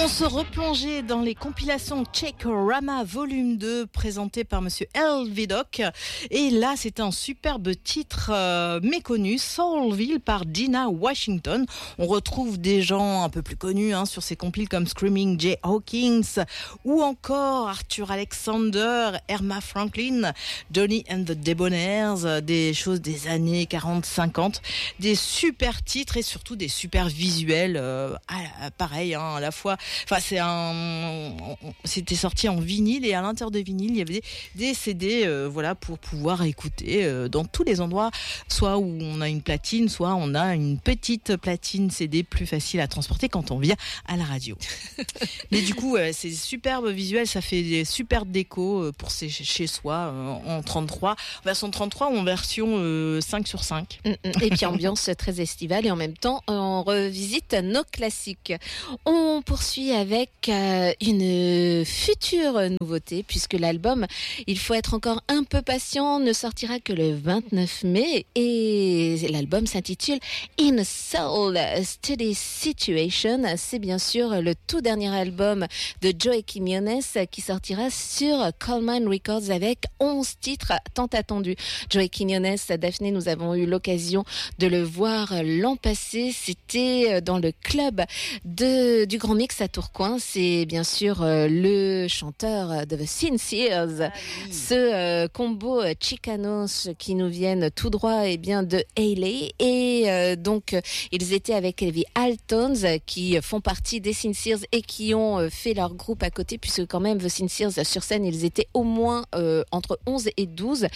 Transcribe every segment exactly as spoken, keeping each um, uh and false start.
On se replongeait dans les compilations Check-O-Rama Volume deux présentées par Monsieur L. Vidocq. Et là, c'était un superbe titre euh, méconnu, Soulville par Dinah Washington. On retrouve des gens un peu plus connus hein, sur ces compiles comme Screaming Jay Hawkins ou encore Arthur Alexander, Erma Franklin, Johnny and the Debonaires, des choses des années quarante cinquante, des super titres et surtout des super visuels, euh, pareil, hein, à la fois. Enfin, c'est un, c'était sorti en vinyle et à l'intérieur de vinyle, il y avait des, des C D, euh, voilà, pour pouvoir écouter euh, dans tous les endroits, soit où on a une platine, soit on a une petite platine C D plus facile à transporter quand on vient à la radio. Mais du coup, euh, c'est superbe visuel, ça fait des super décos pour ses, chez soi euh, en trente-trois, version trente-trois ou en version euh, cinq sur cinq. Et puis ambiance très estivale et en même temps, on revisite nos classiques. On poursuit avec euh, une future nouveauté puisque l'album, il faut être encore un peu patient, ne sortira que le vingt-neuf mai et l'album s'intitule In a Soul Steady Situation. C'est bien sûr le tout dernier album de Joey Quiñones qui sortira sur Coleman Records avec onze titres tant attendus. Joey Quiñones, Daphné, nous avons eu l'occasion de le voir l'an passé. C'était dans le club de, du Grand Mix à Tourcoing. C'est bien sûr euh, le chanteur de The Sincères, ah, oui. ce euh, combo euh, Chicanos qui nous viennent tout droit et bien de Hayley. Et euh, donc, ils étaient avec les Altones qui font partie des Sincères et qui ont euh, fait leur groupe à côté, puisque quand même The Sincères sur scène, ils étaient au moins euh, entre onze et douze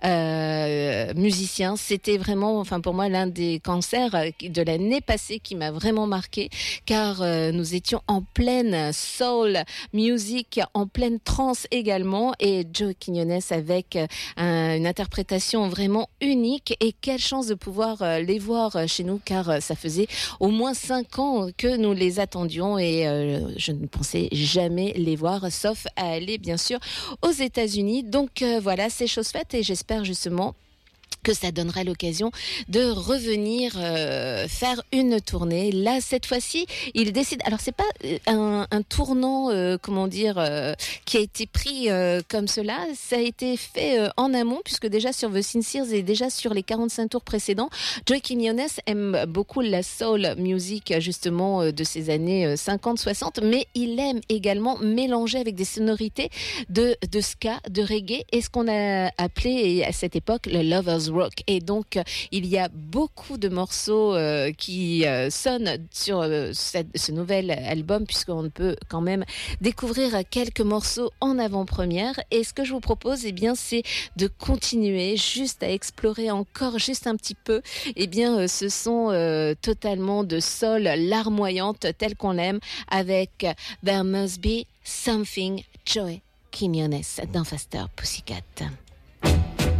euh, musiciens. C'était vraiment, enfin pour moi, l'un des concerts de l'année passée qui m'a vraiment marqué, car euh, nous étions en pleine soul music, en pleine trance également, et Joey Quiñones avec un, une interprétation vraiment unique. Et quelle chance de pouvoir euh, les voir chez nous, car euh, ça faisait au moins cinq ans que nous les attendions et euh, je ne pensais jamais les voir, sauf à aller bien sûr aux États-Unis. Donc euh, voilà, c'est chose faite et j'espère justement que ça donnera l'occasion de revenir euh, faire une tournée. Là, cette fois-ci, il décide. Alors, c'est pas un, un tournant, euh, comment dire, euh, qui a été pris euh, comme cela. Ça a été fait euh, en amont, puisque déjà sur The Sincères et déjà sur les quarante-cinq tours précédents, Joey Quiñones aime beaucoup la soul music, justement, euh, de ces années cinquante soixante, mais il aime également mélanger avec des sonorités de, de ska, de reggae, et ce qu'on a appelé à cette époque le Lovers Rock. Et donc, il y a beaucoup de morceaux euh, qui euh, sonnent sur euh, cette, ce nouvel album, puisqu'on peut quand même découvrir quelques morceaux en avant-première. Et ce que je vous propose, eh bien, c'est de continuer juste à explorer encore juste un petit peu. Eh bien, euh, ce sont euh, totalement de soul larmoyante, telle qu'on l'aime, avec There Must Be Something, Joey Quiñones dans Faster Pussycat.